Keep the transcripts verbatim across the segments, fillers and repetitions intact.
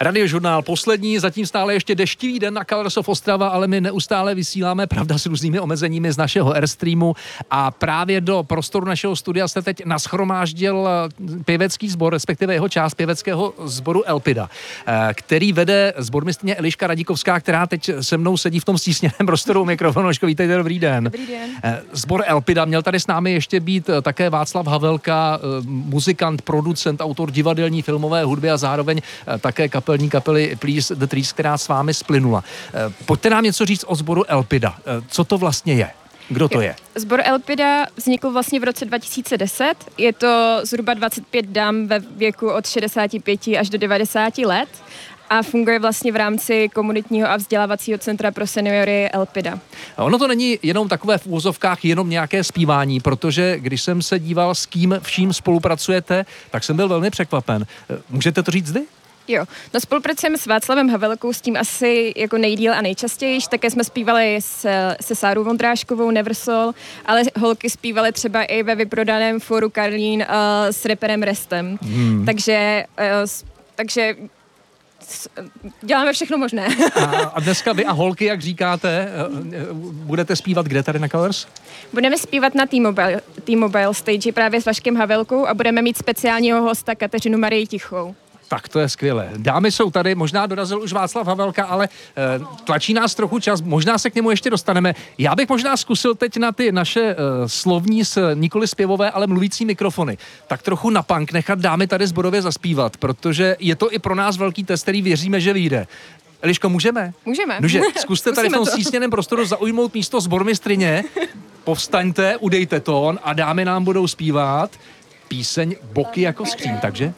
Radiožurnál poslední, zatím stále ještě deštivý den na Colors of Ostrava, ale my neustále vysíláme, pravda, s různými omezeními z našeho Airstreamu a právě do prostoru našeho studia se teď nashromáždil pěvecký sbor, respektive jeho část pěveckého sboru Elpida, který vede sbormistryně Eliška Radíkovská, která teď se mnou sedí v tom stísněném prostoru mikrofonu. Vítejte, dobrý den. Dobrý den. Sbor Elpida, měl tady s námi ještě být také Václav Havelka, muzikant, producent, autor divadelní filmové hudby a zároveň také kapelní kapely Please the Trees, která s vámi splynula. Pojďte nám něco říct o sboru Elpida. Co to vlastně je? Kdo to je? Sbor Elpida vznikl vlastně v roce dva tisíce deset. Je to zhruba dvacet pět dam ve věku od šedesáti pěti až do devadesáti let a funguje vlastně v rámci komunitního a vzdělávacího centra pro seniory Elpida. A ono to není jenom takové v úvozovkách jenom nějaké zpívání, protože když jsem se díval, s kým vším spolupracujete, tak jsem byl velmi překvapen. Můžete to říct zde? Jo, no spolupracujeme s Václavem Havelkou, s tím asi jako nejdýl a nejčastěji. Také jsme zpívali se, se Sárou Vondráškovou, Neversol, ale holky zpívaly třeba i ve vyprodaném fóru Karlín uh, s reperem Restem. Hmm. Takže, uh, takže děláme všechno možné. A, a dneska vy a holky, jak říkáte, budete zpívat kde tady na Colors? Budeme zpívat na T-Mobile, T-Mobile stage právě s Vaškem Havelkou a budeme mít speciálního hosta Kateřinu Marii Tichou. Tak to je skvělé. Dámy jsou tady, možná dorazil už Václav Havelka, ale e, tlačí nás trochu čas, možná se k němu ještě dostaneme. Já bych možná zkusil teď na ty naše e, slovní, s, nikoli zpěvové, ale mluvící mikrofony, tak trochu na punk nechat dámy tady zborově zaspívat, protože je to i pro nás velký test, který věříme, že vyjde. Eliško, můžeme? Můžeme. Nože, zkuste tady v tom stísněném prostoru zaujmout místo sbormistryně, povstaňte, udejte tón a dámy nám budou zpívat píseň Boky jako skříň, takže...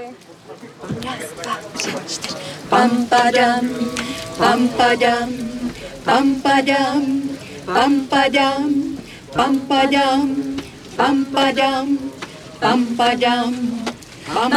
Pam padam, pam padam, pam padam, pam padam, pam padam, pam padam, pam padam, pam